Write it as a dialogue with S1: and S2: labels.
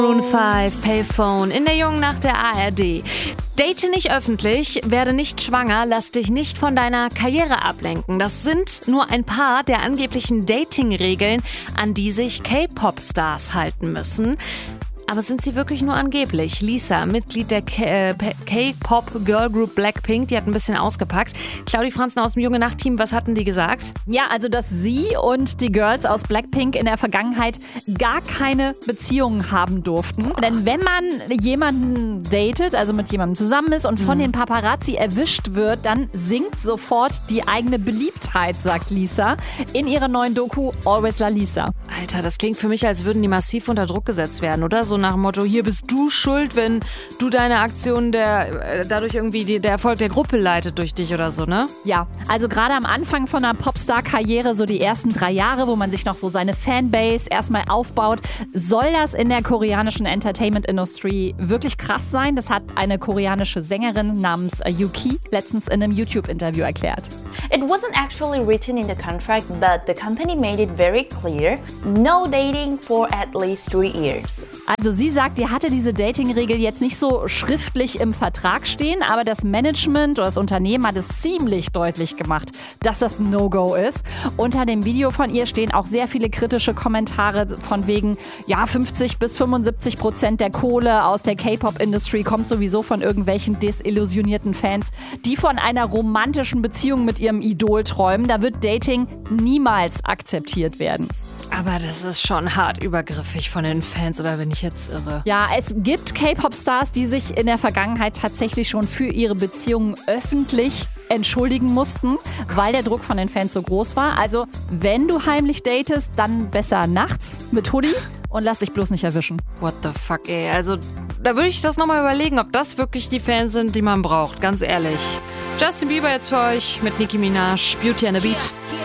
S1: Maroon 5, Payphone in der jungen Nacht der ARD. Date nicht öffentlich, werde nicht schwanger, lass dich nicht von deiner Karriere ablenken. Das sind nur ein paar der angeblichen Dating-Regeln, an die sich K-Pop-Stars halten müssen. Aber sind sie wirklich nur angeblich? Lisa, Mitglied der K-Pop-Girl-Group Blackpink, die hat ein bisschen ausgepackt. Claudi Franzen aus dem Junge-Nacht-Team, was hatten die gesagt?
S2: Ja, also dass sie und die Girls aus Blackpink in der Vergangenheit gar keine Beziehungen haben durften. Denn wenn man jemanden datet, also mit jemandem zusammen ist und von den Paparazzi erwischt wird, dann sinkt sofort die eigene Beliebtheit, sagt Lisa in ihrer neuen Doku Always La Lisa.
S1: Alter, das klingt für mich, als würden die massiv unter Druck gesetzt werden, oder? So nach dem Motto, hier bist du schuld, wenn du deine Aktion dadurch irgendwie der Erfolg der Gruppe leitet durch dich oder so, ne?
S2: Ja, also gerade am Anfang von einer Popstar-Karriere, so die ersten 3 Jahre, wo man sich noch so seine Fanbase erstmal aufbaut, soll das in der koreanischen Entertainment-Industrie wirklich krass sein. Das hat eine koreanische Sängerin namens Yuki letztens in einem YouTube-Interview erklärt.
S3: It wasn't actually written in the contract, but the company made it very clear, no dating for at least 3 years.
S2: Also sie sagt, die hatte diese Dating-Regel jetzt nicht so schriftlich im Vertrag stehen, aber das Management oder das Unternehmen hat es ziemlich deutlich gemacht, dass das ein No-Go ist. Unter dem Video von ihr stehen auch sehr viele kritische Kommentare von wegen, ja, 50-75% der Kohle aus der K-Pop-Industrie kommt sowieso von irgendwelchen desillusionierten Fans, die von einer romantischen Beziehung mit ihrem Idol träumen. Da wird Dating niemals akzeptiert werden.
S1: Aber das ist schon hart übergriffig von den Fans, oder bin ich jetzt irre?
S2: Ja, es gibt K-Pop-Stars, die sich in der Vergangenheit tatsächlich schon für ihre Beziehungen öffentlich entschuldigen mussten, weil der Druck von den Fans so groß war. Also, wenn du heimlich datest, dann besser nachts mit Hoodie und lass dich bloß nicht erwischen.
S1: What the fuck, ey. Also, da würde ich das nochmal überlegen, ob das wirklich die Fans sind, die man braucht. Ganz ehrlich. Justin Bieber jetzt für euch mit Nicki Minaj, Beauty and the Beat.